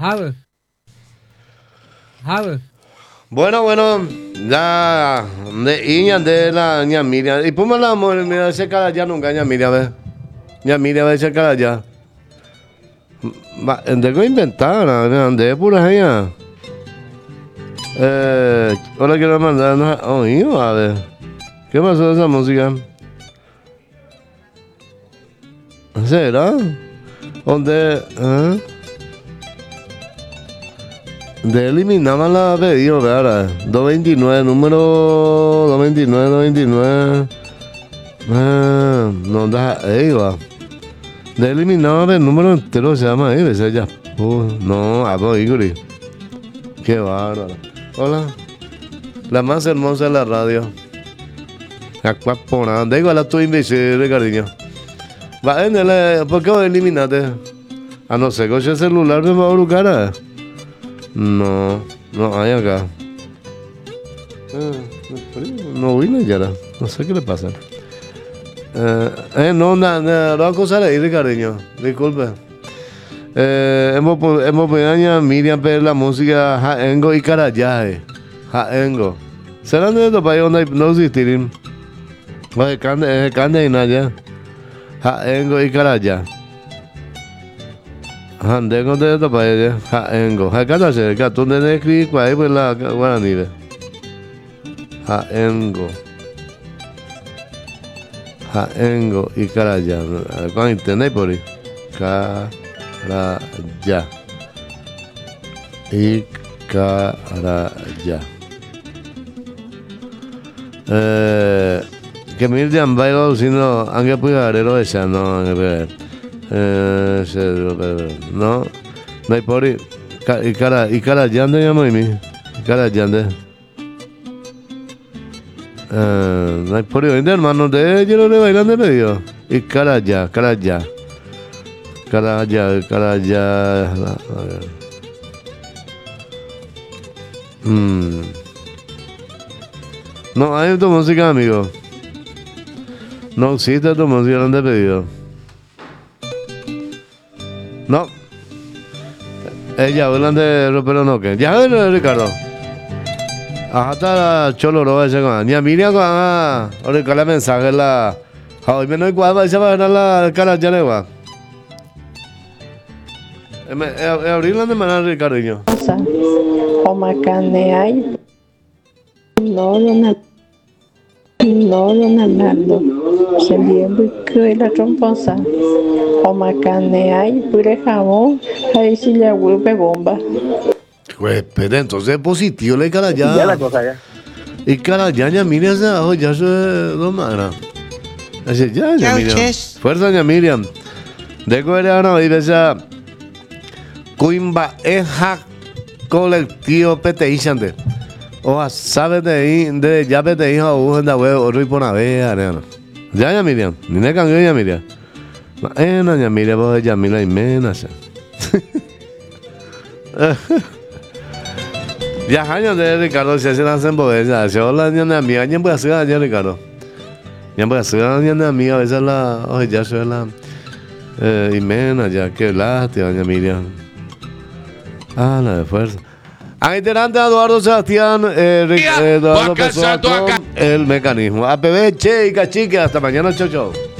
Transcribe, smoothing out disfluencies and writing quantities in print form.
Javi. Bueno, ya de la ña Miriam. Y pues la amor, mira, ese cara ya nunca, ña Miriam, ve. Ña Miriam, ve ese cara ya. Tengo inventar, de pura genia. Hola, quiero mandar oído, a ver. ¿Qué pasó de esa música? ¿Será? ¿Dónde? De eliminaba la pedido, ¿verdad? 229, número 229. No da, ahí va. De eliminaba el número entero, se llama ahí, ¿ves? Ya. No, hago Igor. Qué bárbaro. Hola. La más hermosa de la radio. Acuapona. Da igual a tu invisible, cariño. Va, ¿por qué eliminaste? A no ser que ese celular me va a brucar. No hay acá. No vino ya. No sé qué le pasa. No va a acusar ahí, cariño. Disculpe. Hemos pedido Miriam per la música Jaengo y Carayaje. Jaengo. ¿Serán de estos países donde no existirían? Oye, cande y nada. Jaengo y Carayaje. Handengo de estos países. Jaengo. Jacana cerca. Tú no escribes cuál es la guaraní. Jaengo. Jaengo y Carayaje. ¿Cuál internet por ahí? Caraya y Caraya. Que Miriam bailo sino aunque pueda arero esa no no hay por ahí y Caraya ande llamo y mi Caraya ande no hay por ahí hermano de ellos le bailan de medio y Caraya. Caraya. A ver. No, hay tu música, amigo. No existe tu música, no te he pedido. No. Ella hablan de pero no que. Ya ven, Ricardo. Hasta Choloro ese con. Ni a Miriam con. Ahorita la mensaje la. Hoy me no hay cuadra, se va a ganar la cara ya le va. Abrir la semana, Ricardo. O macane hay. No, Leonardo. Se bien que la tromposa. O macane hay, pure jamón. Ahí sí le vuelve bomba. Pues, pero entonces positivo le cara ya. Ya la cosa ya. Y cara ya, Miriam se abajo, ya se domana. Así, ya, Miriam. Fuerza, Miriam. De coreano, y de esa. Cuimba eja colectivo PTI o sabe de ya PTI o anda huevo o por una vez arena ya Miriam ni ne cambio ya Miriam ya Miriam vos ya Miriam y menos ya años de Ricardo se hacen las embobezas se hola ya mi año puede hacer ya Ricardo ya puede hacer ya mi a veces la oye ya soy la y menos ya que lástima ya Miriam. La de fuerza. Aiterante Eduardo Sebastián, Eduardo Pessoa con el mecanismo. APB, che y cachique, hasta mañana, chau.